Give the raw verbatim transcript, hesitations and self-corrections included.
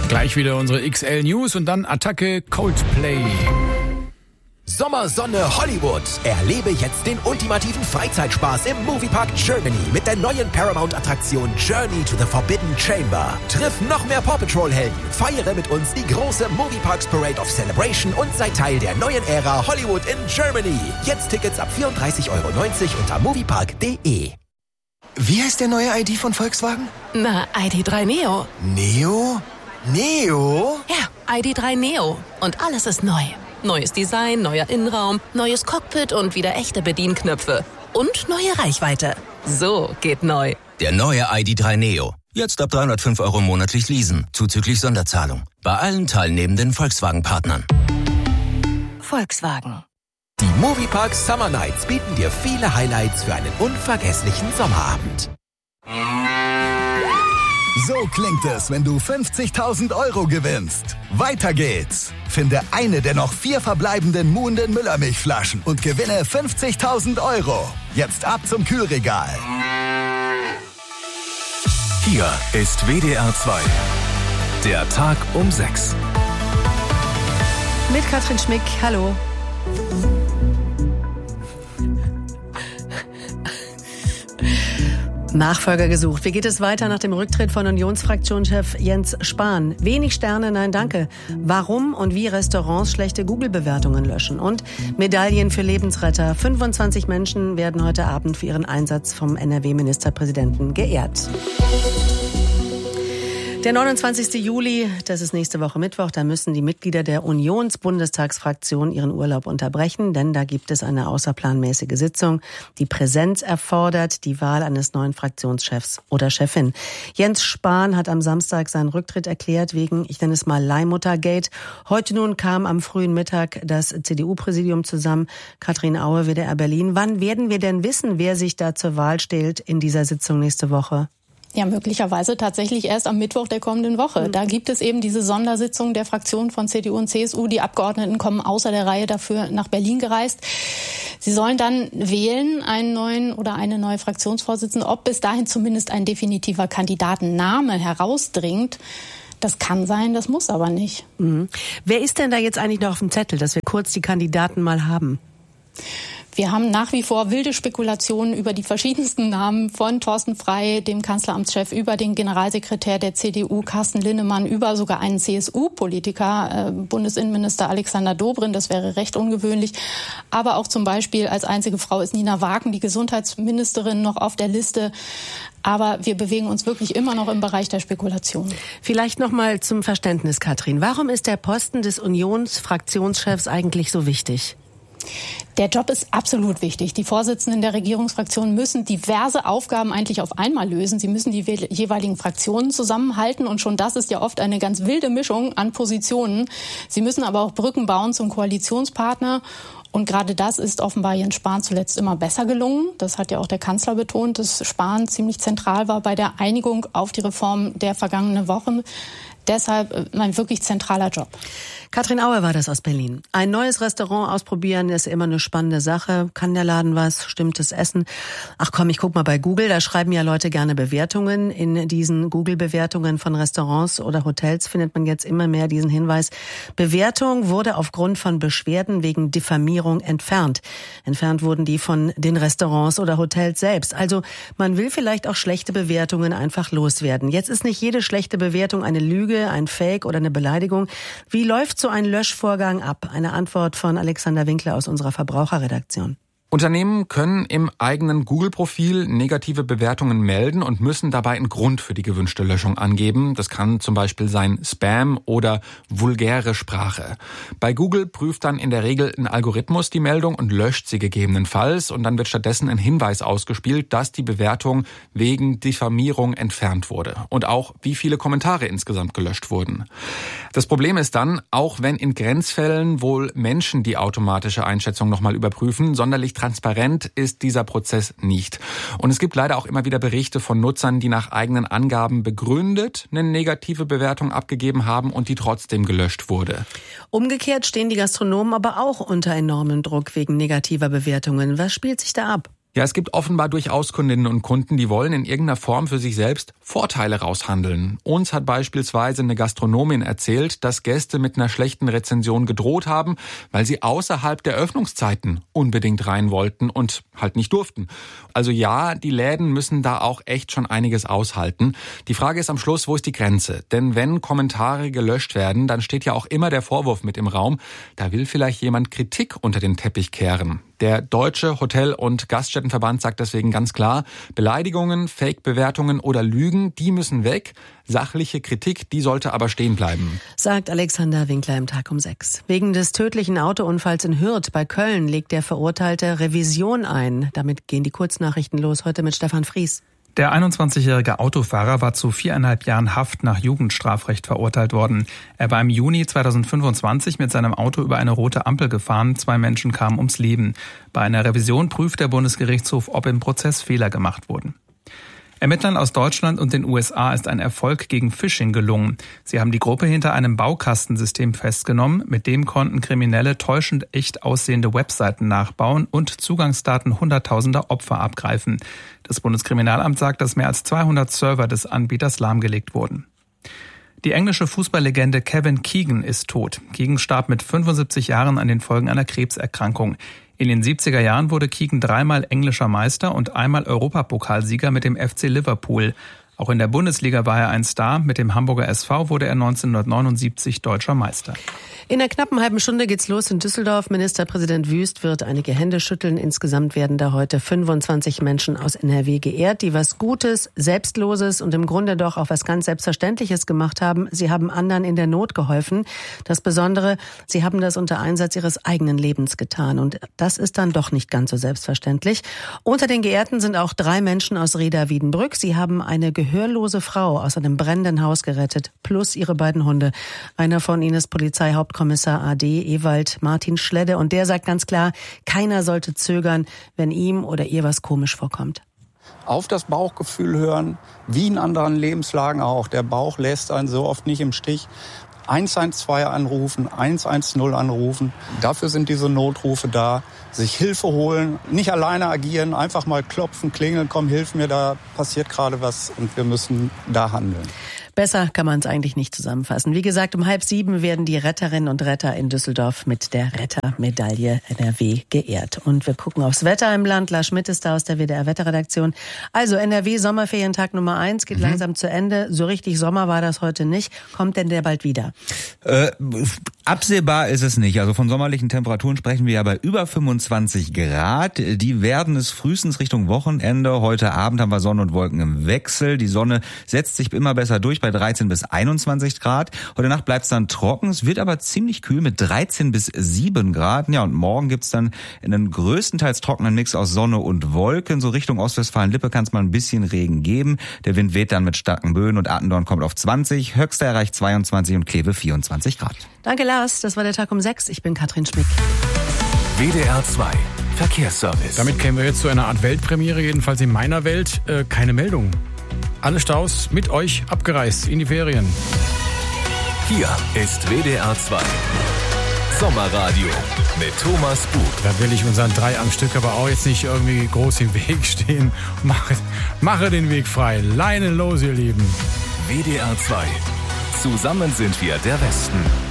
Gleich wieder unsere X L News und dann Attacke Coldplay. Sommersonne Hollywood. Erlebe jetzt den ultimativen Freizeitspaß im Moviepark Germany mit der neuen Paramount-Attraktion Journey to the Forbidden Chamber. Triff noch mehr Paw Patrol-Helden, feiere mit uns die große Movieparks Parade of Celebration und sei Teil der neuen Ära Hollywood in Germany. Jetzt Tickets ab vierunddreißig Euro neunzig unter moviepark punkt de. Wie heißt der neue I D von Volkswagen? Na, I D drei Neo. Neo? Neo? Ja, I D drei Neo. Und alles ist neu. Neues Design, neuer Innenraum, neues Cockpit und wieder echte Bedienknöpfe. Und neue Reichweite. So geht neu. Der neue I D drei Neo. Jetzt ab dreihundertfünf Euro monatlich leasen, zuzüglich Sonderzahlung. Bei allen teilnehmenden Volkswagen-Partnern. Volkswagen. Die Moviepark Summer Nights bieten dir viele Highlights für einen unvergesslichen Sommerabend. So klingt es, wenn du fünfzigtausend Euro gewinnst. Weiter geht's. Finde eine der noch vier verbleibenden Muhnden Müllermilchflaschen und gewinne fünfzigtausend Euro. Jetzt ab zum Kühlregal. Hier ist W D R zwei. Der Tag um sechs. Mit Katrin Schmick, hallo. Nachfolger gesucht. Wie geht es weiter nach dem Rücktritt von Unionsfraktionschef Jens Spahn? Wenig Sterne, nein danke. Warum und wie Restaurants schlechte Google-Bewertungen löschen. Und Medaillen für Lebensretter. fünfundzwanzig Menschen werden heute Abend für ihren Einsatz vom N R W-Ministerpräsidenten geehrt. Der neunundzwanzigsten Juli, das ist nächste Woche Mittwoch, da müssen die Mitglieder der Unionsbundestagsfraktion ihren Urlaub unterbrechen, denn da gibt es eine außerplanmäßige Sitzung, die Präsenz erfordert, die Wahl eines neuen Fraktionschefs oder Chefin. Jens Spahn hat am Samstag seinen Rücktritt erklärt wegen, ich nenne es mal Leihmuttergate. Heute nun kam am frühen Mittag das C D U-Präsidium zusammen. Katrin Aue, W D R Berlin. Wann werden wir denn wissen, wer sich da zur Wahl stellt in dieser Sitzung nächste Woche? Ja, möglicherweise tatsächlich erst am Mittwoch der kommenden Woche. Da gibt es eben diese Sondersitzung der Fraktionen von C D U und C S U. Die Abgeordneten kommen außer der Reihe dafür nach Berlin gereist. Sie sollen dann wählen, einen neuen oder eine neue Fraktionsvorsitzende. Ob bis dahin zumindest ein definitiver Kandidatenname herausdringt, das kann sein, das muss aber nicht. Mhm. Wer ist denn da jetzt eigentlich noch auf dem Zettel, dass wir kurz die Kandidaten mal haben? Wir haben nach wie vor wilde Spekulationen über die verschiedensten Namen von Thorsten Frey, dem Kanzleramtschef, über den Generalsekretär der C D U, Carsten Linnemann, über sogar einen C S U-Politiker, äh, Bundesinnenminister Alexander Dobrindt. Das wäre recht ungewöhnlich. Aber auch zum Beispiel als einzige Frau ist Nina Wagen, die Gesundheitsministerin, noch auf der Liste. Aber wir bewegen uns wirklich immer noch im Bereich der Spekulation. Vielleicht noch mal zum Verständnis, Katrin. Warum ist der Posten des Unionsfraktionschefs eigentlich so wichtig? Der Job ist absolut wichtig. Die Vorsitzenden der Regierungsfraktionen müssen diverse Aufgaben eigentlich auf einmal lösen. Sie müssen die jeweiligen Fraktionen zusammenhalten und schon das ist ja oft eine ganz wilde Mischung an Positionen. Sie müssen aber auch Brücken bauen zum Koalitionspartner. Und gerade das ist offenbar Jens Spahn zuletzt immer besser gelungen. Das hat ja auch der Kanzler betont, dass Spahn ziemlich zentral war bei der Einigung auf die Reform der vergangenen Wochen. Deshalb ein wirklich zentraler Job. Katrin Aue war das aus Berlin. Ein neues Restaurant ausprobieren ist immer eine spannende Sache. Kann der Laden was? Stimmt das Essen? Ach komm, ich guck mal bei Google. Da schreiben ja Leute gerne Bewertungen. In diesen Google-Bewertungen von Restaurants oder Hotels findet man jetzt immer mehr diesen Hinweis. Bewertung wurde aufgrund von Beschwerden wegen Diffamierung entfernt. Entfernt wurden die von den Restaurants oder Hotels selbst. Also man will vielleicht auch schlechte Bewertungen einfach loswerden. Jetzt ist nicht jede schlechte Bewertung eine Lüge, ein Fake oder eine Beleidigung. Wie läuft so ein Löschvorgang ab? Eine Antwort von Alexander Winkler aus unserer Verbraucherredaktion. Unternehmen können im eigenen Google-Profil negative Bewertungen melden und müssen dabei einen Grund für die gewünschte Löschung angeben. Das kann zum Beispiel sein Spam oder vulgäre Sprache. Bei Google prüft dann in der Regel ein Algorithmus die Meldung und löscht sie gegebenenfalls. Und dann wird stattdessen ein Hinweis ausgespielt, dass die Bewertung wegen Diffamierung entfernt wurde. Und auch, wie viele Kommentare insgesamt gelöscht wurden. Das Problem ist dann, auch wenn in Grenzfällen wohl Menschen die automatische Einschätzung nochmal überprüfen, sonderlich transparent ist dieser Prozess nicht. Und es gibt leider auch immer wieder Berichte von Nutzern, die nach eigenen Angaben begründet eine negative Bewertung abgegeben haben und die trotzdem gelöscht wurde. Umgekehrt stehen die Gastronomen aber auch unter enormem Druck wegen negativer Bewertungen. Was spielt sich da ab? Ja, es gibt offenbar durchaus Kundinnen und Kunden, die wollen in irgendeiner Form für sich selbst Vorteile raushandeln. Uns hat beispielsweise eine Gastronomin erzählt, dass Gäste mit einer schlechten Rezension gedroht haben, weil sie außerhalb der Öffnungszeiten unbedingt rein wollten und halt nicht durften. Also ja, die Läden müssen da auch echt schon einiges aushalten. Die Frage ist am Schluss, wo ist die Grenze? Denn wenn Kommentare gelöscht werden, dann steht ja auch immer der Vorwurf mit im Raum, da will vielleicht jemand Kritik unter den Teppich kehren. Der Deutsche Hotel- und Gaststättenverband sagt deswegen ganz klar, Beleidigungen, Fake-Bewertungen oder Lügen, die müssen weg. Sachliche Kritik, die sollte aber stehen bleiben. Sagt Alexander Winkler im Tag um sechs. Wegen des tödlichen Autounfalls in Hürth bei Köln legt der Verurteilte Revision ein. Damit gehen die Kurznachrichten los. Heute mit Stefan Fries. Der einundzwanzigjährige Autofahrer war zu viereinhalb Jahren Haft nach Jugendstrafrecht verurteilt worden. Er war im Juni zweitausendfünfundzwanzig mit seinem Auto über eine rote Ampel gefahren. Zwei Menschen kamen ums Leben. Bei einer Revision prüft der Bundesgerichtshof, ob im Prozess Fehler gemacht wurden. Ermittlern aus Deutschland und den U S A ist ein Erfolg gegen Phishing gelungen. Sie haben die Gruppe hinter einem Baukastensystem festgenommen. Mit dem konnten Kriminelle täuschend echt aussehende Webseiten nachbauen und Zugangsdaten hunderttausender Opfer abgreifen. Das Bundeskriminalamt sagt, dass mehr als zweihundert Server des Anbieters lahmgelegt wurden. Die englische Fußballlegende Kevin Keegan ist tot. Keegan starb mit fünfundsiebzig Jahren an den Folgen einer Krebserkrankung. In den siebziger Jahren wurde Keegan dreimal englischer Meister und einmal Europapokalsieger mit dem F C Liverpool. Auch in der Bundesliga war er ein Star. Mit dem Hamburger S V wurde er neunzehnhundertneunundsiebzig deutscher Meister. In einer knappen halben Stunde geht's los in Düsseldorf. Ministerpräsident Wüst wird einige Hände schütteln. Insgesamt werden da heute fünfundzwanzig Menschen aus N R W geehrt, die was Gutes, Selbstloses und im Grunde doch auch was ganz Selbstverständliches gemacht haben. Sie haben anderen in der Not geholfen. Das Besondere, sie haben das unter Einsatz ihres eigenen Lebens getan. Und das ist dann doch nicht ganz so selbstverständlich. Unter den Geehrten sind auch drei Menschen aus Reda-Wiedenbrück. Sie haben eine gehörlose Frau aus einem brennenden Haus gerettet, plus ihre beiden Hunde. Einer von ihnen ist Polizeihauptkommissar A D Ewald Martin Schledde und der sagt ganz klar, keiner sollte zögern, wenn ihm oder ihr was komisch vorkommt. Auf das Bauchgefühl hören, wie in anderen Lebenslagen auch. Der Bauch lässt einen so oft nicht im Stich. eins eins zwei anrufen, eins eins null anrufen. Dafür sind diese Notrufe da. Sich Hilfe holen, nicht alleine agieren, einfach mal klopfen, klingeln, komm, hilf mir, da passiert gerade was und wir müssen da handeln. Besser kann man es eigentlich nicht zusammenfassen. Wie gesagt, um halb sieben werden die Retterinnen und Retter in Düsseldorf mit der Rettermedaille N R W geehrt. Und wir gucken aufs Wetter im Land. Lars Schmidt ist da aus der W D R-Wetterredaktion. Also N R W Sommerferientag Nummer eins geht mhm. langsam zu Ende. So richtig Sommer war das heute nicht. Kommt denn der bald wieder? Äh, absehbar ist es nicht. Also von sommerlichen Temperaturen sprechen wir ja bei über fünfundzwanzig Grad. Die werden es frühestens Richtung Wochenende. Heute Abend haben wir Sonne und Wolken im Wechsel. Die Sonne setzt sich immer besser durch bei dreizehn bis einundzwanzig Grad. Heute Nacht bleibt es dann trocken. Es wird aber ziemlich kühl mit dreizehn bis sieben Grad. Ja, und morgen gibt's dann einen größtenteils trockenen Mix aus Sonne und Wolken. So Richtung Ostwestfalen-Lippe kann es mal ein bisschen Regen geben. Der Wind weht dann mit starken Böen und Attendorn kommt auf zwanzig. Höchster erreicht zweiundzwanzig und Kleve vierundzwanzig Grad. Danke Lars, das war der Tag um sechs. Ich bin Katrin Schmick. W D R zwei Verkehrsservice. Damit kämen wir jetzt zu einer Art Weltpremiere, jedenfalls in meiner Welt. Äh, keine Meldung. Alle Staus mit euch abgereist in die Ferien. Hier ist W D R zwei Sommerradio mit Thomas Bug. Da will ich unseren drei am Stück aber auch jetzt nicht irgendwie groß im Weg stehen. Mache, mache den Weg frei. Leine los, ihr Lieben. W D R zwei. Zusammen sind wir der Westen.